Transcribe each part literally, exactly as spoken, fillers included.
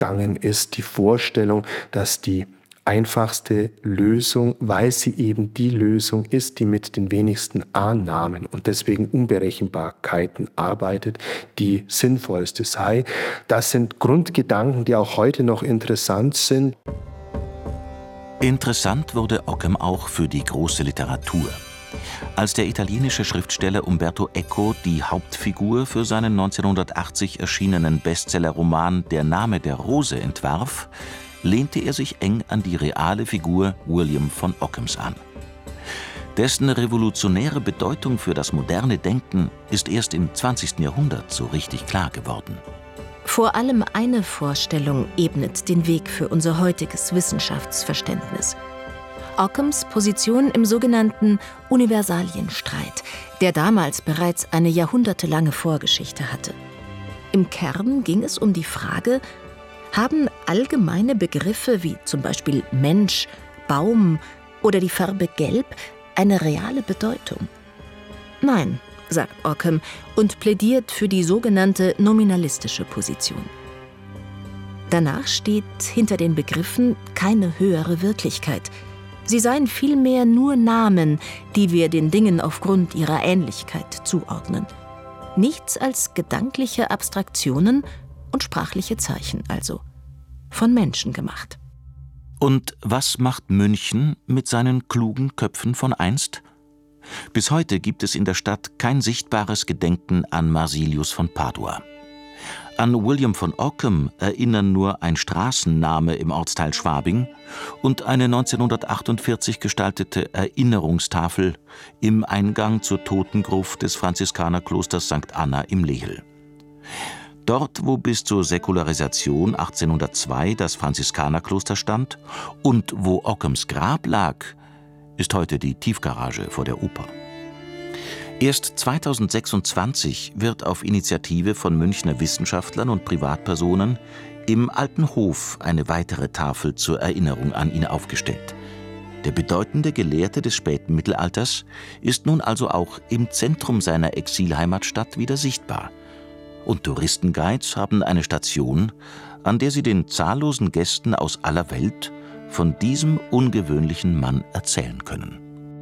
gegangen ist, die Vorstellung, dass die einfachste Lösung, weil sie eben die Lösung ist, die mit den wenigsten Annahmen und deswegen Unberechenbarkeiten arbeitet, die sinnvollste sei. Das sind Grundgedanken, die auch heute noch interessant sind. Interessant wurde Ockham auch für die große Literatur. Als der italienische Schriftsteller Umberto Eco die Hauptfigur für seinen neunzehnhundertachtzig erschienenen Bestsellerroman Der Name der Rose entwarf, lehnte er sich eng an die reale Figur William von Ockhams an. Dessen revolutionäre Bedeutung für das moderne Denken ist erst im zwanzigsten Jahrhundert so richtig klar geworden. Vor allem eine Vorstellung ebnet den Weg für unser heutiges Wissenschaftsverständnis. Ockhams Position im sogenannten Universalienstreit, der damals bereits eine jahrhundertelange Vorgeschichte hatte. Im Kern ging es um die Frage, haben allgemeine Begriffe wie zum Beispiel Mensch, Baum oder die Farbe Gelb eine reale Bedeutung? Nein, sagt Ockham und plädiert für die sogenannte nominalistische Position. Danach steht hinter den Begriffen keine höhere Wirklichkeit. Sie seien vielmehr nur Namen, die wir den Dingen aufgrund ihrer Ähnlichkeit zuordnen. Nichts als gedankliche Abstraktionen und sprachliche Zeichen also. Von Menschen gemacht. Und was macht München mit seinen klugen Köpfen von einst? Bis heute gibt es in der Stadt kein sichtbares Gedenken an Marsilius von Padua. An William von Ockham erinnern nur ein Straßenname im Ortsteil Schwabing und eine neunzehnhundertachtundvierzig gestaltete Erinnerungstafel im Eingang zur Totengruft des Franziskanerklosters Sankt Anna im Lehel. Dort, wo bis zur Säkularisation achtzehnhundertzwei das Franziskanerkloster stand und wo Ockhams Grab lag, ist heute die Tiefgarage vor der Oper. Erst zweitausendsechsundzwanzig wird auf Initiative von Münchner Wissenschaftlern und Privatpersonen im Alten Hof eine weitere Tafel zur Erinnerung an ihn aufgestellt. Der bedeutende Gelehrte des späten Mittelalters ist nun also auch im Zentrum seiner Exilheimatstadt wieder sichtbar. Und Touristenguides haben eine Station, an der sie den zahllosen Gästen aus aller Welt von diesem ungewöhnlichen Mann erzählen können.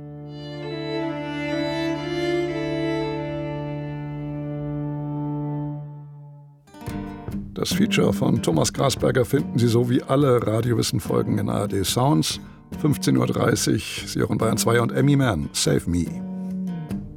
Das Feature von Thomas Grasberger finden Sie so wie alle Radiowissen-Folgen in A R D Sounds. fünfzehn Uhr dreißig, Sie hören Bayern zwei und Emmy Man, Save Me.